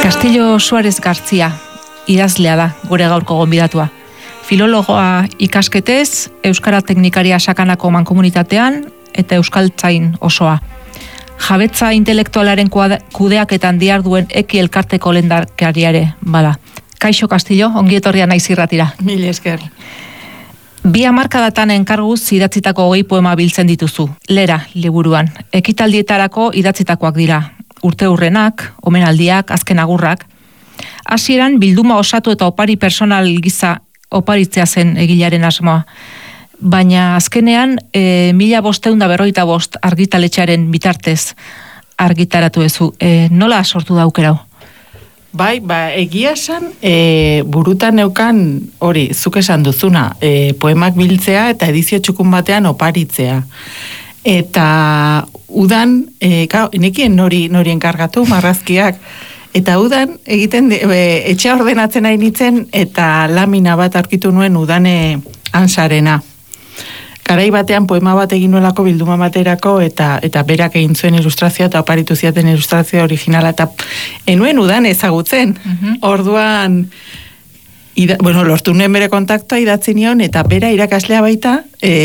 Castillo Suárez Gartzia, idazlea da, gure gaurko gonbidatua. Filologoa ikasketez, Euskara Teknikaria Sakanako mankomunitatean eta Euskaltzain osoa. Jabetza intelektualaren kudeaketan diharduen Eki elkarteko lehendakariare bada. Kaixo Castillo, ongi etorria naiz irratira. Mil esker. Bi hamarkadatan enkarguz idatzitako 20 poema biltzen dituzu. Lera liburuan. Ekitaldietarako idatzitakoak dira. Urteurrenak, omenaldiak, azken agurrak. Hasieran bilduma osatu eta opari personal giza oparitzea zen egilaren asmoa. Baina azkenean 1555 argitaletxearen bitartez argitaratu ezu. Nola sortu da aukerau? Bai, egia esan, burutan neukan hori, zuk esan duzuna, poemak biltzea eta edizio txukun batean oparitzea. Eta udan, nekien nori enkargatu, marrazkiak, eta udan egiten, etxea ordenatzen nahi nintzen, eta lamina bat aurkitu nuen udane ansarena. Garai batean poema bat egin nuelako bilduma baterako eta berak egin zuen ilustrazioa eta oparitu ziaten ilustrazioa originala eta enuen udan ezagutzen. Orduan, lortu nuen bere kontaktua idatzi nion eta bera irakaslea baita,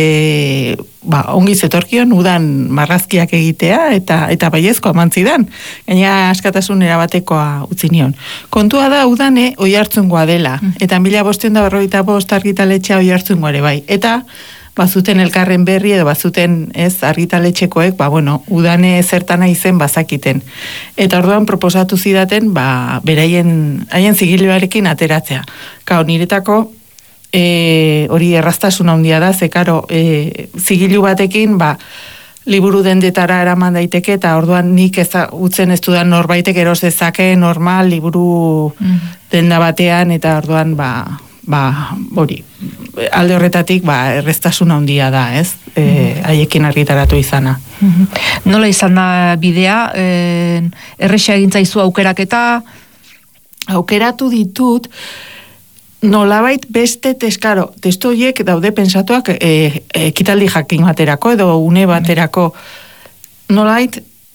ongi zetorkion udan marrazkiak egitea eta baiezkoa mantzidan. Gaina askatasun erabatekoa utzi nion. Kontua da udane oihartzungoa dela eta 1555 argitaletxea oihartzungoa ere bai. Eta bazuten elkarren berri edo bazuten argitaletxekoek, udane zertana izen bazakiten. Eta orduan proposatu zidaten, haien zigiluarekin ateratzea. Niretako, hori erraztasun handia da, zekaro, zigilu batekin, liburu dendetara eraman daiteke, eta orduan nik utzen ez dudan norbaitek eros dezake, normal, liburu denda batean, eta orduan, hori, alde horretatik, erreztasun handia da, ez? Haiekin argitaratu izana. Nola izan da bidea? Erresa egintzaizu aukeraketa? Aukeratu ditut, nolabait beste testu horiek daude pensatuak ekitaldi jakin baterako edo une baterako. Nolabait,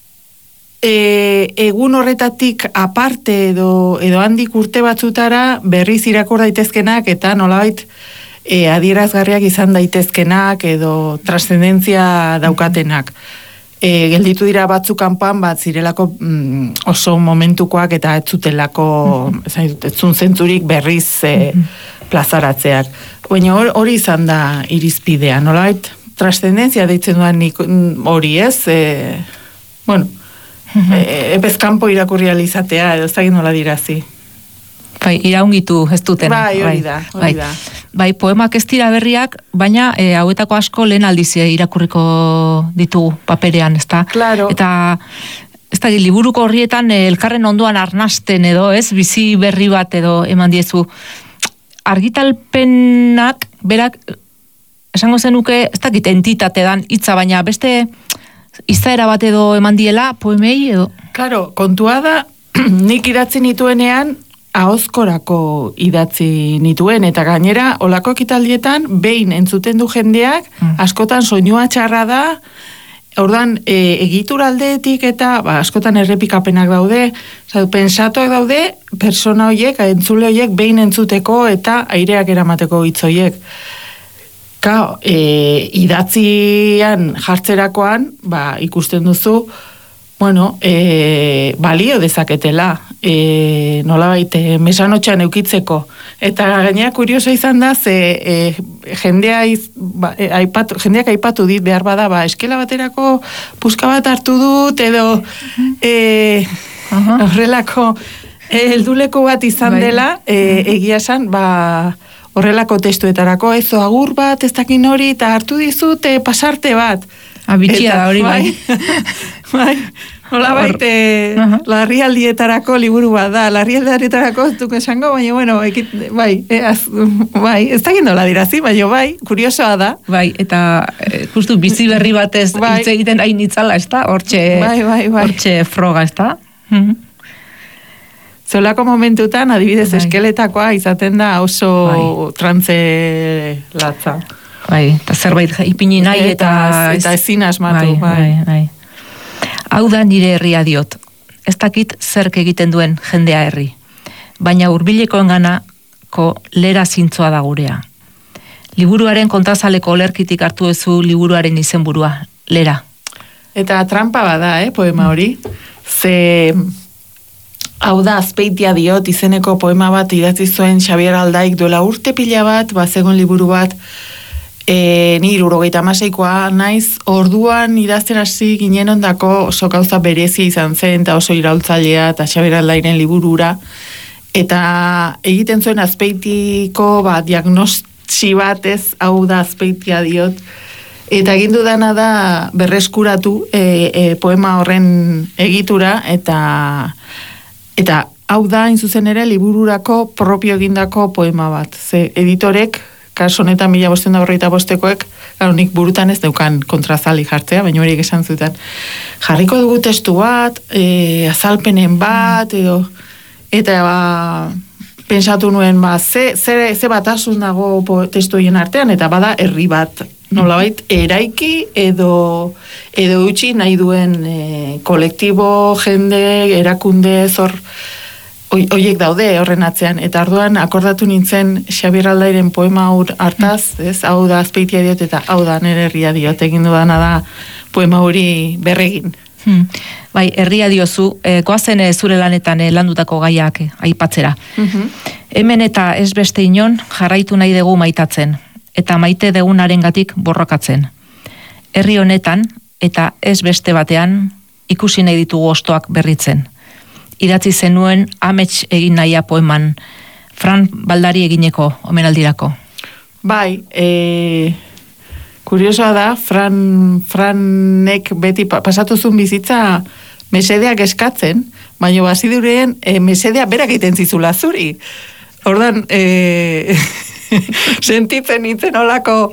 egun horretatik aparte edo handik urte batzutara berriz irakur daitezkenak eta nolabait adierazgarriak izan daitezkenak edo trascendentzia daukatenak. Gelditu dira batzuk kanpoan zirelako oso momentukoak eta ez zutelako etzun zentzurik berriz plazaratzeak. Baina hori izan da irizpidea, nolabait trascendentzia deitzen duan hori ez, epezkampo irakurri alizatea, edo ez da nola dirazi. Iraungitu ez duten. Hori da. Poemak ez dira berriak, baina hauetako asko lehen aldiz irakurriko ditugu paperean, ez da? Claro. Eta, ez da, liburuko horrietan elkarren ondoan arnasten edo, ez? Bizi berri bat edo eman diezu. Argitalpenak, berak, esango zenuke, ez dakit entitate dan hitza, baina beste izaera bat edo eman diela poemei edo? Claro, kontua da, nik idatzi nituenean, ahozkorako idatzi nituen, eta gainera, olako ekitaldietan, behin entzuten du jendeak, askotan soinua txarra da, ordan egituraldeetik eta askotan errepikapenak daude, pensatuak daude, persona horiek, entzule horiek, behin entzuteko eta aireak eramateko hitz horiek. Idatzian jartzerakoan, ikusten duzu, balio dezaketela, nolabait mesanotxean eukitzeko. Eta gainera kurioso izan da, jendeak aipatu dit behar bada, eskela baterako puska bat hartu dut, edo horrelako helduleko bat izan dela, egia esan, horrelako testuetarako, ezo agur bat, ez dakin hori, eta hartu dizut pasarte bat. Bitxia da hori, bai. Hola baite, larrialdietarako liburu bat da, larrialdietarako ez duk esango, baina, ez dakin nola dirazi, baina kuriosoa da. Bai, eta justu bizi berri batez hitz egiten hain itzala, ez da? Hortxe froga, ez da? Zolako momentutan, adibidez, eskeletakoa izaten da oso trantze latza. Eta zerbait ipini nahi eta ezin asmatu. Hau da nire herria diot. ez dakit zerk egiten duen jendea herri, baina hurbilekoenganako lera zintzoa da gurea. Liburuaren kontrazaleko olerkitik hartu duzu liburuaren izenburua, lera. Eta trampa bada, poema hori. Ze, hau da, Azpeitia diot, izeneko poema bat idatzi zuen Xabier Aldaik duela urte pila bat, zegoen liburu bat, ni 76koa naiz, orduan idazten hasi ginen ondako oso gauza berezia izan zen, eta oso iraultzailea, eta Xabier Aldairen liburura, eta egiten zuen Azpeitiko diagnosi bat ez, hau da Azpeitia diot, eta egin dudana da berreskuratu poema horren egitura, eta hau da, hain zuzen ere, libururako propio egindako poema bat. Ze editorek, kaso honetan 1545koek, nik burutan ez daukan kontrazali jartzea, baina horiek esan zuten. Jarriko dugu testu bat, azalpenen bat, eta pensatu nuen, ze batasun dago testu horien artean, eta bada herri bat, nolabait eraiki edo utzi nahi duen kolektibo, jende, erakunde, oiek daude horren atzean, eta orduan akordatu nintzen Xabier Aldairen poema hartaz, ez, hau da Azpeitia diot eta hau da nire herria diot, egin dudana da poema hori berregin. Bai, herria diozu, goazen zure lanetan landutako gaiak aipatzera. Hemen eta ez beste inon jarraitu nahi dugu maitatzen, eta maite degunarengatik borrokatzen. Herri honetan eta ez beste batean ikusi nahi ditugu ostoak berritzen. Idatzi zenuen amets egin nahia poeman, Fran Baldari egineko omenaldirako. Bai, kuriosoa da, Franek beti pasatuzun bizitza mesedeak eskatzen, baina bazidureen mesedea berak egiten zizula zuri. Ordan, sentitzen nintzen olako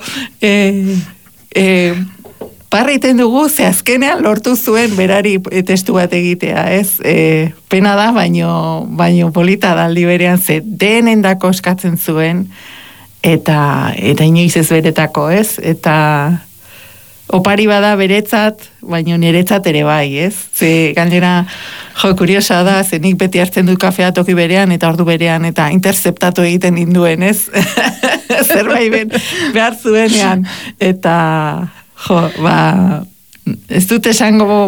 parriten dugu, ze azkenean lortu zuen berari testu bat egitea, ez? Pena da, baino polita da aldi berean, ze denendako eskatzen zuen, eta inoiz ez beretako, ez? Eta opari bada beretzat, baino niretzat ere bai, ez? Ze gainera, kuriosa da, ze nik beti hartzen dut kafea toki berean, eta ordu berean, eta interceptatu egiten induen, ez? Zerbait behar zuenean, eta ez dut esango,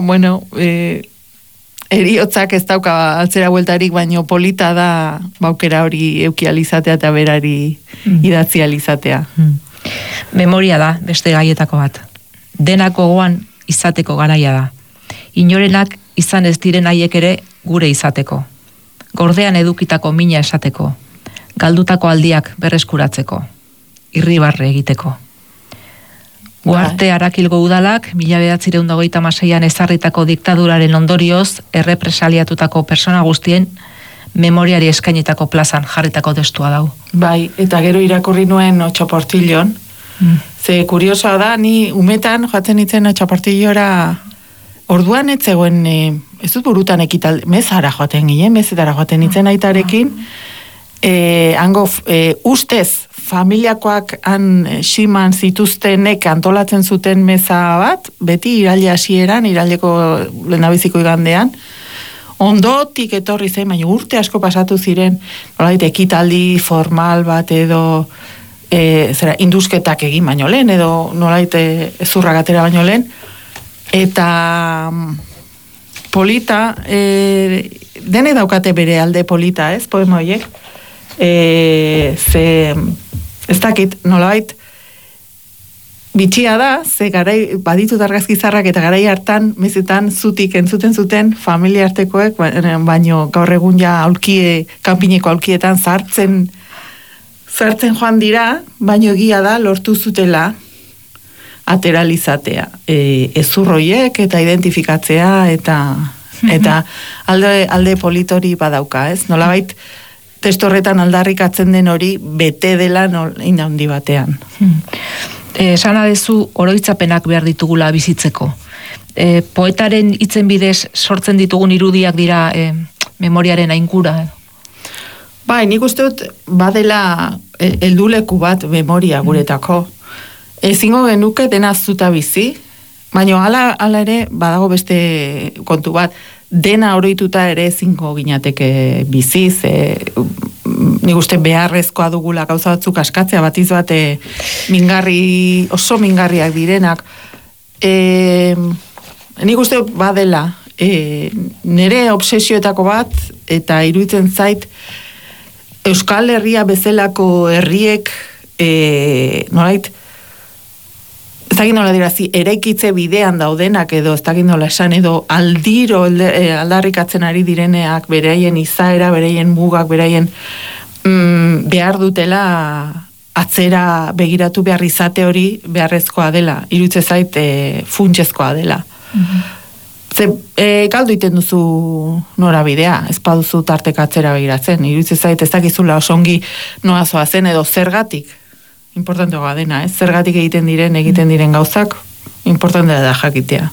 eriotzak ez dauka altzera bueltarik, baino polita da baukera hori eukializatea eta berari idatzializatea. Memoria da, beste gaietako bat. Denako goan izateko garaia da. Inorenak izan ez diren haiek ere gure izateko. Gordean edukitako mina esateko. Galdutako aldiak berreskuratzeko. Irribarre egiteko. Uarte Arakilgo udalak, 1926an ezarritako diktaduraren ondorioz, errepresaliatutako persona guztien memoriari eskainitako plazan jarritako testua dau. Bai, eta gero irakurri nuen Otxoportillon. Ze kuriosoa da, ni umetan joatzen nintzen Otxoportillora, orduan ez zegoen, ez dut burutan ekitaldi, mezara joaten ginen, mezetara joaten nintzen aitarekin, hango ustez familiakoak siman zituztenek antolatzen zuten meza bat, beti iraile hasieran, iraileko lehendabiziko igandean, ondotik etorri zen, baina urte asko pasatu ziren, nolait ekitaldi formal bat edo indusketak egin baino lehen, edo nolait zurragatera baino lehen, eta polita, dene daukate bere alde polita, ez, poema horiek, ez dakit, nolabait bitxia da, ze garai baditut argazkizarrak eta garai hartan mezetan zutik entzuten zuten familia artekoek, baino gaur egun ja kanpineko aulkietan sartzen joan dira, baino egia da lortu zutela ateralizatea ezurroiek eta identifikatzea eta alde politori badauka, ez? Nolabait testu horretan aldarrikatzen den hori bete dela handi batean. Sana dezu oroitzapenak behar ditugula bizitzeko. Poetaren hitzen bidez sortzen ditugun irudiak dira memoriaren aingura. Bai, nik uste dut badela helduleku bat memoria guretako. Ezingo genuke dena zuta bizi, baina hala ere badago beste kontu bat. dena oroituta ere ezingo ginateke biziz, nik uste beharrezkoa dugula gauza batzuk askatzea, batiz bate oso mingarriak direnak. Nik uste badela, nire obsesioetako bat, eta iruditzen zait, Euskal Herria bezalako herriek, nolait, ez dakit nola dirazi, eraikitze bidean daudenak edo, ez dakit nola esan, edo aldiro aldarrikatzen ari direneak, beraien izaera, beraien mugak, beraien behar dutela atzera begiratu behar izate hori beharrezkoa dela, irutze zait funtsezkoa dela. Ze, galdu iten duzu norabidea, ez baduzu tarteka atzera begiratzen, irutze zait ez dakizula osongi noazoa zen edo zergatik, importanteagoa dena, zergatik egiten diren gauzak, importantea da jakitea.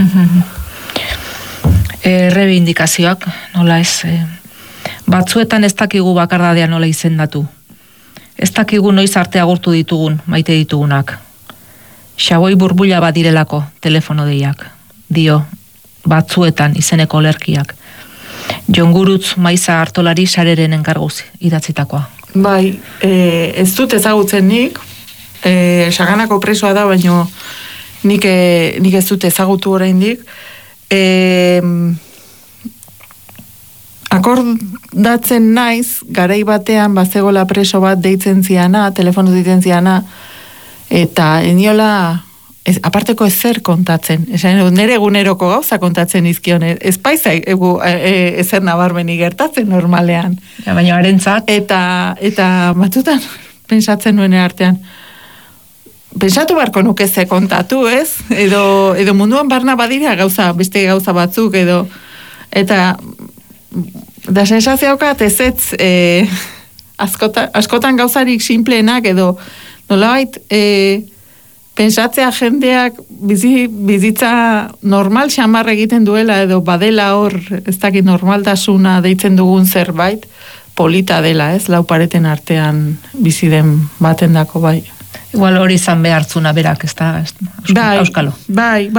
Reivindikazioak, nola ez, batzuetan ez dakigu bakardadea nola izendatu. Ez dakigu noiz arte agurtu ditugun, maite ditugunak. Xaboi burbuila bat direlako telefono deiak. Dio, batzuetan izeneko lerkiak. Jon Gurutz Maiza Artolari sareren enkarguz idatzitakoa. Bai, ez dut ezagutzen nik, Saganako presoa da, baino nik ez dut ezagutu oraindik. Akordatzen naiz, garai batean bazegola preso bat deitzen ziana, telefono deitzen ziana, eta eniola, aparteko ezer kontatzen, nire eguneroko gauza kontatzen izkion, ez paiza ezer nabarmeni gertatzen normalean. Ja, baina harentzat. Eta batzutan, pensatzen nuen artean, pensatu barko nuke ze kontatu, ez? Edo munduan barna badira beste gauza batzuk, eta da sensazioakat ez askotan gauzarik simpleenak edo nolabait pensatzea jendeak bizitza normal xamar egiten duela edo badela hor ez dakit normaltasuna deitzen dugun zerbait polita dela, ez? Lau pareten artean bizi den batendako bai. Igual hori izan behartzuna berak, ez da, Euskalo. Bai.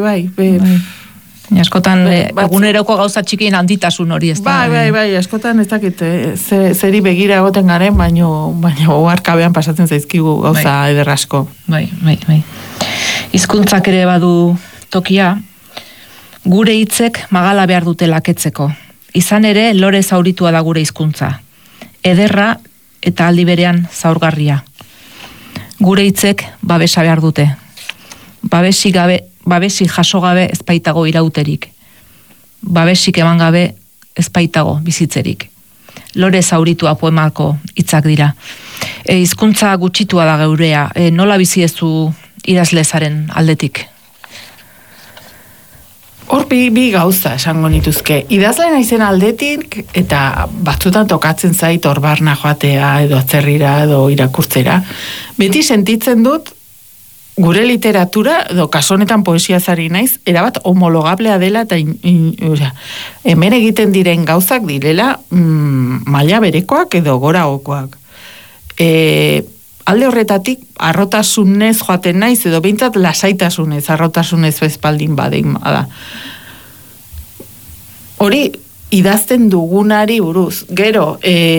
Askotan eguneroko gauza txikien handitasun hori, ez da? Bai, askotan ez dakit zeri begira egoten garen, baino oharkabean pasatzen zaizkigu gauza ederrasko. Bai. Hizkuntzak ere badu tokia, gure hitzek magala behar dute laketzeko. Izan ere, lore zauritua da gure hizkuntza. Ederra eta aldi berean zaurgarria. Gure hitzek babesa behar dute. Babesi jaso gabe ezpaitago irauterik. Babesik eman gabe ezpaitago bizitzerik. Lore zauritua poemako hitzak dira. Hizkuntza gutxitua da geurea. Nola bizi ezu idazlezaren aldetik? Hor bi gauza esango nituzke. Idazle naizen aldetik eta batzutan tokatzen zait hor barna joatea edo atzerrira edo irakurtzera. Beti sentitzen dut gure literatura, edo kaso honetan poesiazari naiz, erabat homologablea dela eta hemen egiten diren gauzak direla maila berekoak edo goragokoak. Alde horretatik arrotasunez joaten naiz, edo behintzat lasaitasunez, arrotasunez bezpaldin badein bada. Hori idazten dugunari buruz. Gero,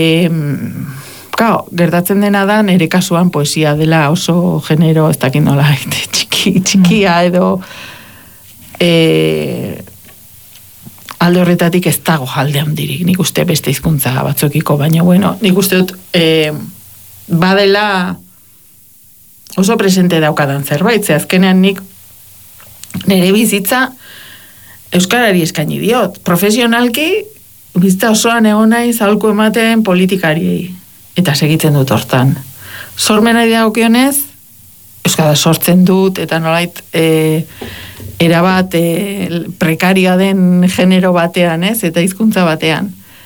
gertatzen dena da, nire kasuan poesia dela oso genero, ez dakit nola, txikia edo alde horretatik ez dago alde handirik, nik uste beste hizkuntza batzukiko, baina bueno, nik uste dut badela oso presente daukadan zerbait, ze azkenean nik nire bizitza euskarari eskaini diot, profesionalki bizitza osoan egon naiz aholku ematen politikariei. Eta segitzen dut hortan. Sormenari dagokionez, euskara sortzen dut, eta nolait erabat prekarioa den genero batean, ez? Eta hizkuntza batean.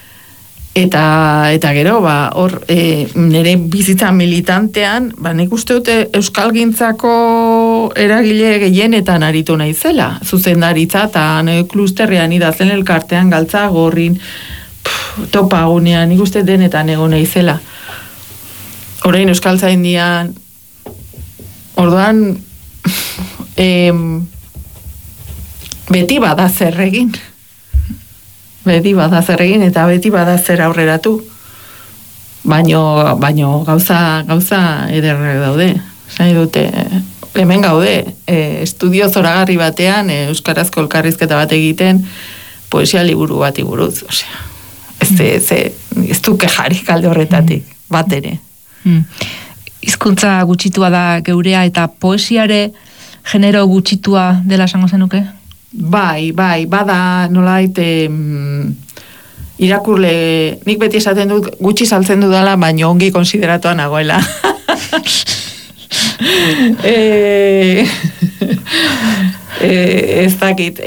Eta gero, hor, nire bizitza militantean, nik uste dute euskalgintzako eragile gehienetan aritu naizela. Zuzendaritza eta klusterrean idazten elkartean galtza gorrin, topagunean, nik uste denetan egon naizela. Orain euskaltzaindian, orduan, beti bada zer egin. Beti bada zer egin eta beti bada zer aurreratu. Baino gauza ederrak daude. Zai dute, hemen gaude, estudio zoragarri batean, euskarazko elkarrizketa bat egiten, poesia liburu bati buruz, osea. Ez du kejarik alde horretatik, bat ere. Hizkuntza gutxitua da geurea eta poesiare genero gutxitua dela esango zenuke? Bai, bada nolait irakurle, nik beti esaten dut gutxi saltzen dudala, baino ongi konsideratuan nagoela. Ez dakit,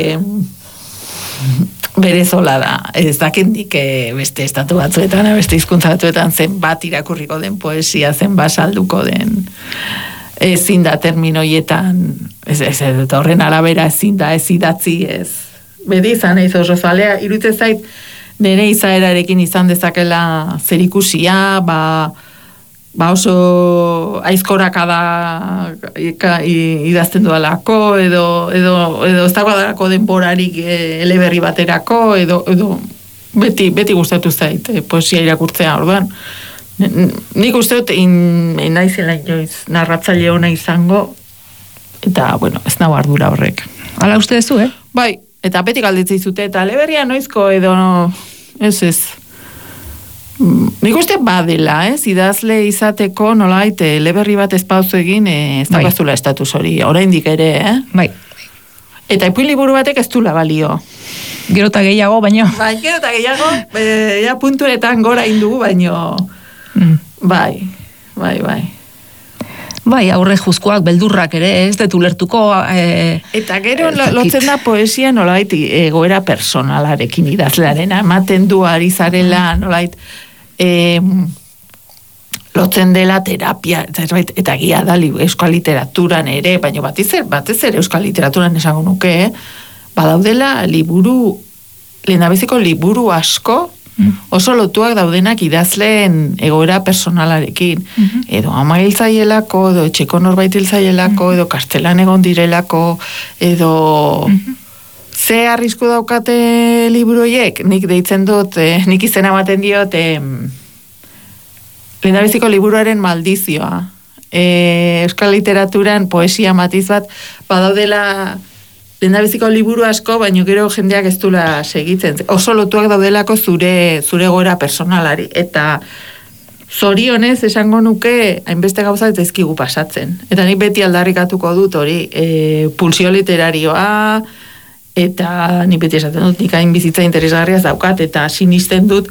bere zola da, ez dakit nik beste estatu batzuetan, beste hizkuntza batzuetan zen bat irakurriko den poesia, zen basalduko den, ezin da terminoietan, eta horren arabera ezin da, ez idatzi, ez. Bedi izan eiz oso zalea, iruditzen zait, nire izaerarekin izan dezakela zerikusia, ba oso aizkoraka da idazten dualako, edo ez dagoelako denborarik eleberri baterako, edo beti gustatu zait poesia irakurtzea, orduan. Nik uste dut naizela inoiz narratzaile ona izango, eta, bueno, ez nago ardura horrek. Hala uste duzu, Bai, eta beti galditzei zute, eta eleberria noizko edo ez. Nik uste badela, idazle izateko nolait eleberri bat ez pauzu egin, ez daukazula estatus hori, oraindik ere, Bai. Eta ipuin liburu batek ez dula balio. Gero eta gehiago, baino. Bai, gero eta gehiago, ja puntuetan gora indugu, baino. Bai. Bai, aurre juzkoak, beldurrak ere, ez dut ulertuko. Eta gero lotzen da poesia nolait egoera personalarekin idazlearen, ematen du ari zarela nolait lotzen dela terapia, eta gia da euskal literaturan ere, baina batez ere euskal literaturan esango nuke, badaudela lehendabiziko liburu asko, oso lotuak daudenak idazleen egoera personalarekin, edo ama hiltzaielako, edo etxeko norbait hiltzaielako, edo kastelan egon direlako, edo ze arrisku daukate liburuiek, nik deitzen dut, nik izena ematen diot, lehendabiziko liburuaren maldizioa. Euskal literaturan poesia matiz bat, badaudela lehendabiziko liburu asko, baino gero jendeak ez dula segitzen. Oso lotuak daudelako zure goera personalari. Eta zorionez esango nuke hainbeste gauza ez ezkigu pasatzen. Eta nik beti aldarrikatuko dut hori pulsio literarioa, eta nik beti esaten dut nik hain bizitza interesgarria daukat, eta sinisten dut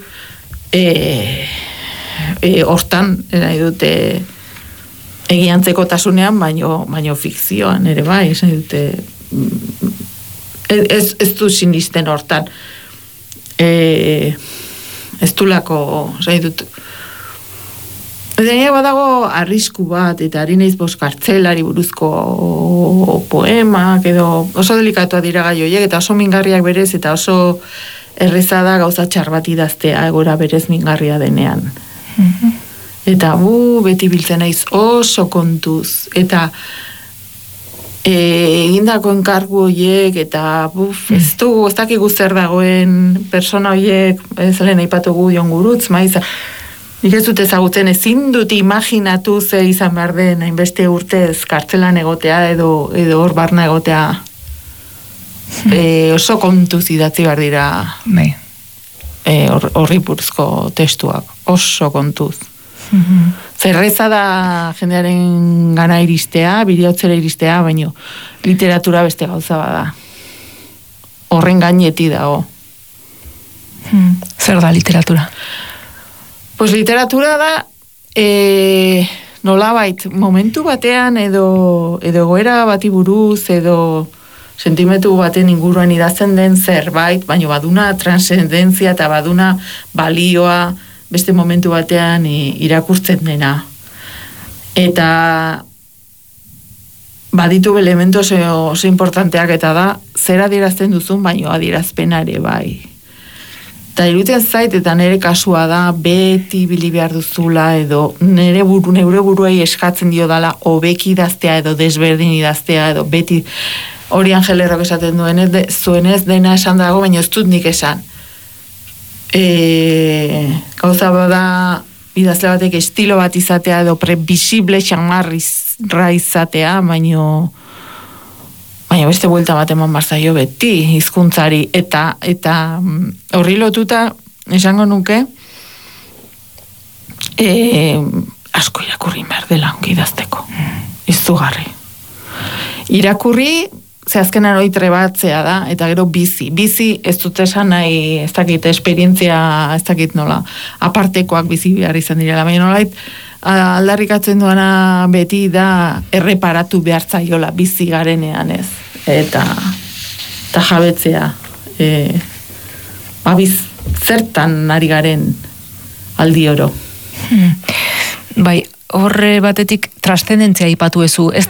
hortan, nahi dute egiantzeko tasunean, baino fikzioan ere bai, esan dute ez du sinisten hortan ez du lako dut Denia badago arrisku bat, eta ari naiz kartzelari buruzko poemak, edo oso delikatua dira gai horiek, eta oso mingarriak berez, eta oso erreza da gauza txar bat idaztea, egora berez mingarria denean. Eta beti biltzen naiz oso kontuz, eta egindako enkargu horiek, eta ez dakigu zer dagoen persona horiek, ez lehen aipatugu Jon Gurutz, maiz, nik ez dut ezagutzen, ezin dut imaginatu ze izan behar den, hainbeste urtez kartzelan egotea edo hor barna egotea. Oso kontuz idatzi behar dira horri buruzko testuak, oso kontuz. Zerreza da jendearen gana iristea, bidiotzera iristea, baino literatura beste gauza bada. Horren gaineti dago. Zer da literatura? Pues literatura da nolabait momentu batean edo egoera bati buruz edo sentimentu baten inguruan idazten den zerbait, baina baduna transcendentzia eta baduna balioa beste momentu batean irakurtzen dena. Eta baditu elementu oso importanteak, eta da zer adierazten duzun, baina adierazpenare bai. Eta iruditzen zait, eta nire kasua da, beti bili behar duzula, edo neure buruei eskatzen dio dala, hobeki idaztea, edo desberdin idaztea, edo beti hori Angel Errok esaten duenez, zuenez dena esan dago, baina ez dut nik esan. gauza bada idazle batek estilo bat izatea edo previsible xamarra izatea, baina beste buelta bat eman barzaio beti hizkuntzari eta horri lotuta esango nuke asko irakurri behar dela ongi idazteko. Izugarri. Irakurri ze azkenan hori trebatzea da, eta gero bizi ez dut esan nahi, ez dakit, esperientzia, ez dakit nola, apartekoak bizi behar izan direla, baina nolait, aldarrikatzen duana beti da erreparatu behar zaiola bizi garenean ez, eta jabetzea, zertan ari garen aldi oro. Bai, horre batetik trascendentzia ipatu ezu, ez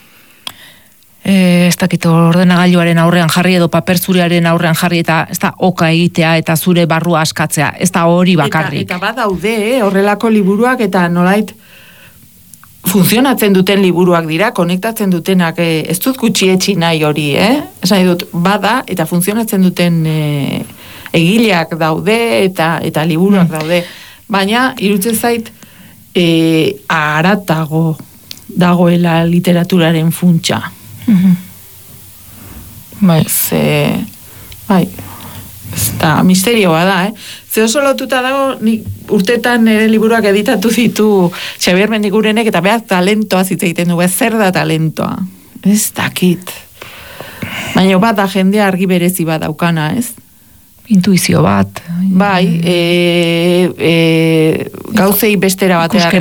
dakit ordenagailuaren aurrean jarri edo paper zurearen aurrean jarri eta ez da oka egitea eta zure barrua askatzea, ez da hori bakarrik. Eta badaude, horrelako liburuak eta nolait funtzionatzen duten liburuak dira, konektatzen dutenak, ez dut gutxietsi nahi hori, esan dut, bada eta funtzionatzen duten egileak daude eta liburuak daude, baina irutzen zait aratago dagoela literaturaren funtsa. Bai, ez da misterioa da, Ze oso lotuta dago, urtetan ere liburuak editatu ditu Xabier Mendigurenek, eta behar talentoa zitza egiten du, zer da talentoa? Ez dakit. Baina bat da jendea argi berezi bat daukana, ez? Intuizio bat. Bai, gauzei bestera batea